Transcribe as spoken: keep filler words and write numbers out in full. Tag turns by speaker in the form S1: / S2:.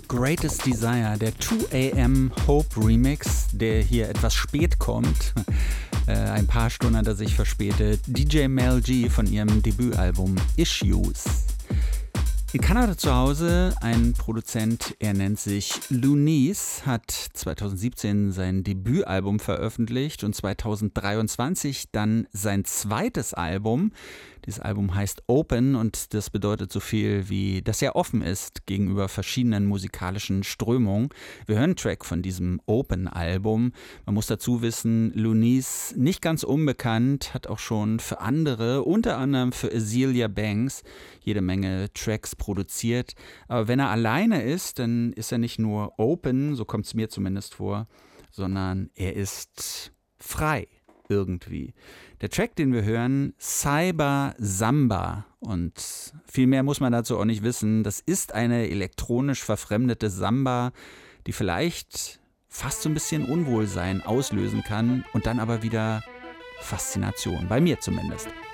S1: Greatest Desire, der two a m Hope Remix, der hier etwas spät kommt. Äh, ein paar Stunden hat er sich verspätet. D J Mel G von ihrem Debütalbum Issues. In Kanada zu Hause ein Produzent, er nennt sich Lunice, hat zweitausendsiebzehn sein Debütalbum veröffentlicht und zweitausenddreiundzwanzig dann sein zweites Album. Dieses Album heißt Open und das bedeutet so viel wie, dass er offen ist gegenüber verschiedenen musikalischen Strömungen. Wir hören einen Track von diesem Open-Album. Man muss dazu wissen, Lunice, nicht ganz unbekannt, hat auch schon für andere, unter anderem für Azealia Banks, jede Menge Tracks produziert. Aber wenn er alleine ist, dann ist er nicht nur open, so kommt es mir zumindest vor, sondern er ist frei irgendwie. Der Track, den wir hören, Cyber Samba, und viel mehr muss man dazu auch nicht wissen, das ist eine elektronisch verfremdete Samba, die vielleicht fast so ein bisschen Unwohlsein auslösen kann und dann aber wieder Faszination, bei mir zumindest.